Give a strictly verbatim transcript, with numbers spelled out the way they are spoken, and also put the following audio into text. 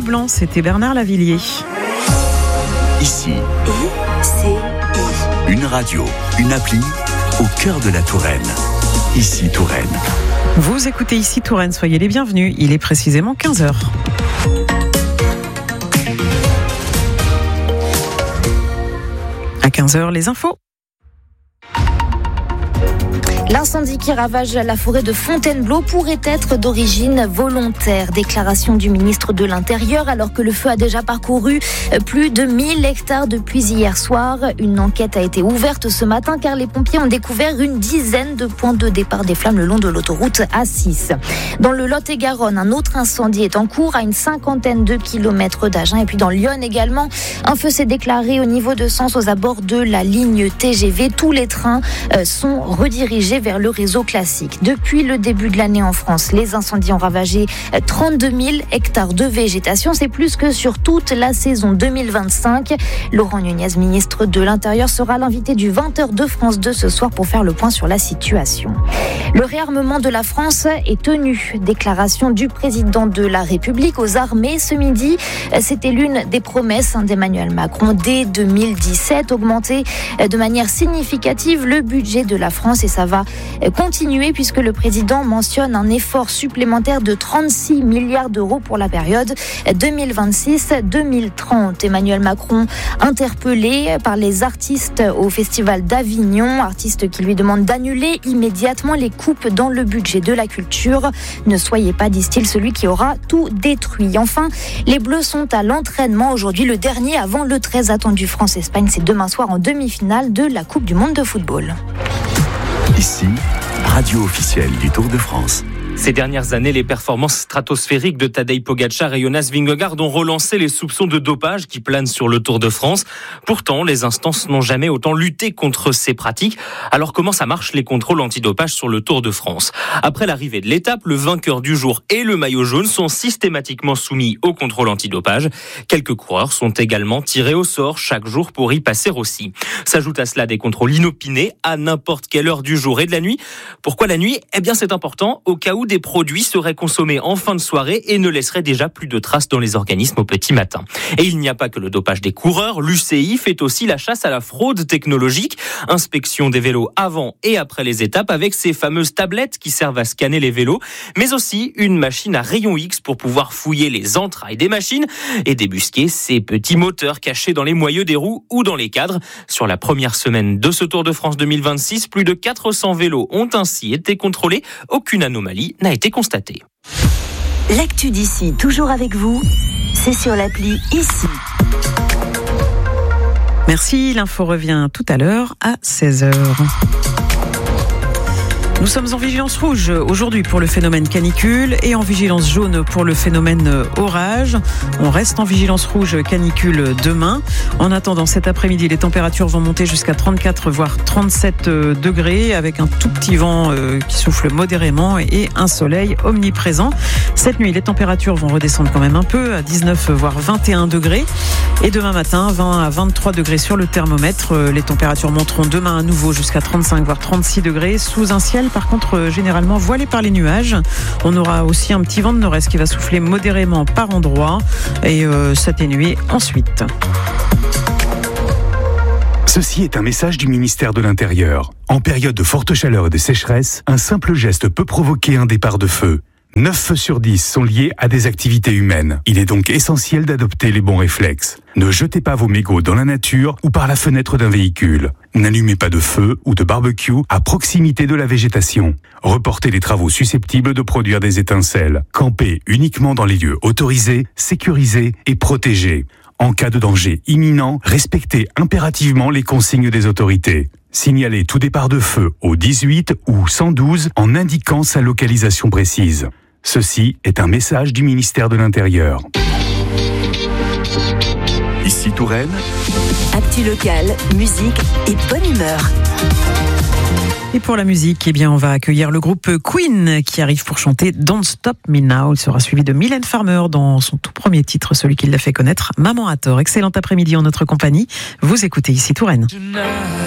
Blanc, c'était Bernard Lavillier. Ici, I C I. une radio, une appli au cœur de la Touraine. Ici Touraine. Vous écoutez Ici Touraine, soyez les bienvenus. Il est précisément quinze heures. À quinze heures, les infos. L'incendie qui ravage la forêt de Fontainebleau pourrait être d'origine volontaire. Déclaration du ministre de l'Intérieur alors que le feu a déjà parcouru plus de mille hectares depuis hier soir. Une enquête a été ouverte ce matin car les pompiers ont découvert une dizaine de points de départ des flammes le long de l'autoroute A six. Dans le Lot-et-Garonne, un autre incendie est en cours à une cinquantaine de kilomètres d'Agen. Et puis dans Lyon également, un feu s'est déclaré au niveau de Sens aux abords de la ligne T G V. Tous les trains sont redirigés vers le réseau classique. Depuis le début de l'année en France, les incendies ont ravagé trente-deux mille hectares de végétation. C'est plus que sur toute la saison deux mille vingt-cinq. Laurent Nunez, ministre de l'Intérieur, sera l'invité du vingt heures de France deux ce soir pour faire le point sur la situation. Le réarmement de la France est tenu. Déclaration du président de la République aux armées ce midi. C'était l'une des promesses d'Emmanuel Macron dès deux mille dix-sept. Augmenter de manière significative le budget de la France et ça va continuer puisque le président mentionne un effort supplémentaire de trente-six milliards d'euros pour la période deux mille vingt-six deux mille trente. Emmanuel Macron interpellé par les artistes au Festival d'Avignon, artistes qui lui demandent d'annuler immédiatement les coupes dans le budget de la culture. Ne soyez pas, disent-ils, celui qui aura tout détruit. Enfin, les Bleus sont à l'entraînement aujourd'hui, le dernier avant le très attendu France-Espagne. C'est demain soir en demi-finale de la Coupe du Monde de football. Ici, radio officielle du Tour de France. Ces dernières années, les performances stratosphériques de Tadej Pogačar et Jonas Vingegaard ont relancé les soupçons de dopage qui planent sur le Tour de France. Pourtant, les instances n'ont jamais autant lutté contre ces pratiques. Alors comment ça marche les contrôles antidopage sur le Tour de France ? Après l'arrivée de l'étape, le vainqueur du jour et le maillot jaune sont systématiquement soumis au contrôle antidopage. Quelques coureurs sont également tirés au sort chaque jour pour y passer aussi. S'ajoutent à cela des contrôles inopinés à n'importe quelle heure du jour et de la nuit. Pourquoi la nuit ? Eh bien, c'est important au cas où des produits seraient consommés en fin de soirée et ne laisseraient déjà plus de traces dans les organismes au petit matin. Et il n'y a pas que le dopage des coureurs, l'U C I fait aussi la chasse à la fraude technologique. Inspection des vélos avant et après les étapes avec ces fameuses tablettes qui servent à scanner les vélos, mais aussi une machine à rayon X pour pouvoir fouiller les entrailles des machines et débusquer ces petits moteurs cachés dans les moyeux des roues ou dans les cadres. Sur la première semaine de ce Tour de France deux mille vingt-six, plus de quatre cents vélos ont ainsi été contrôlés. Aucune anomalie n'a été constatée. L'actu d'ici, toujours avec vous, c'est sur l'appli Ici. Merci, l'info revient tout à l'heure à seize heures. Nous sommes en vigilance rouge aujourd'hui pour le phénomène canicule et en vigilance jaune pour le phénomène orage. On reste en vigilance rouge canicule demain. En attendant, cet après-midi, les températures vont monter jusqu'à trente-quatre voire trente-sept degrés avec un tout petit vent qui souffle modérément et un soleil omniprésent. Cette nuit, les températures vont redescendre quand même un peu à dix-neuf voire vingt et un degrés. Et demain matin, vingt à vingt-trois degrés sur le thermomètre. Les températures monteront demain à nouveau jusqu'à trente-cinq voire trente-six degrés sous un ciel par contre généralement voilé par les nuages. On aura aussi un petit vent de nord-est qui va souffler modérément par endroits et euh, s'atténuer ensuite. Ceci est un message du ministère de l'Intérieur. En période de forte chaleur et de sécheresse, un simple geste peut provoquer un départ de feu. neuf feux sur dix sont liés à des activités humaines. Il est donc essentiel d'adopter les bons réflexes. Ne jetez pas vos mégots dans la nature ou par la fenêtre d'un véhicule. N'allumez pas de feu ou de barbecue à proximité de la végétation. Reportez les travaux susceptibles de produire des étincelles. Campez uniquement dans les lieux autorisés, sécurisés et protégés. En cas de danger imminent, respectez impérativement les consignes des autorités. Signalez tout départ de feu au dix-huit ou cent douze en indiquant sa localisation précise. Ceci est un message du ministère de l'Intérieur. Ici Touraine. Actu locale, musique et bonne humeur. Et pour la musique, eh bien, on va accueillir le groupe Queen qui arrive pour chanter Don't Stop Me Now. Il sera suivi de Mylène Farmer dans son tout premier titre, celui qui l'a fait connaître, Maman a tort. Excellent après-midi en notre compagnie. Vous écoutez Ici Touraine.